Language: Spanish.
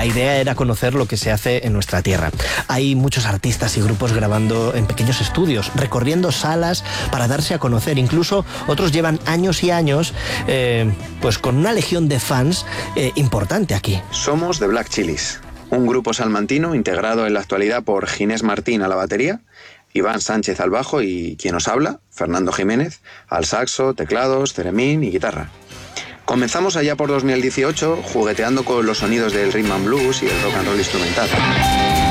La idea era conocer lo que se hace en nuestra tierra. Hay muchos artistas y grupos grabando en pequeños estudios, recorriendo salas para darse a conocer. Incluso otros llevan años y años pues con una legión de fans importante aquí. Somos The Black Chilies, un grupo salmantino integrado en la actualidad por Ginés Martín a la batería, Iván Sánchez al bajo y quien os habla, Fernando Jiménez, al saxo, teclados, ceremín y guitarra. Comenzamos allá por 2018 jugueteando con los sonidos del rhythm and blues y el rock and roll instrumental.